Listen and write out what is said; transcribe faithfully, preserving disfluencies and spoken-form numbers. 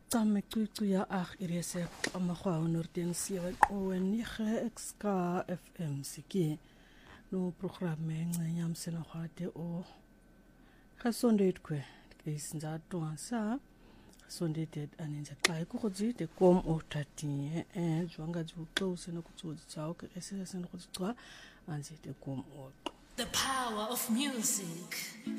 Tame cuicu ya ach irese amahwa honorden siya owen nige exka F M siki no programme nganyam sena khate o khasondet kwe isinza twansa khasondet aninza xa ikukhuzi de kom o thirty eh zwanga zuxose nokutsotsi tsawo ke esese nokutswa anzi de kom o The power of music.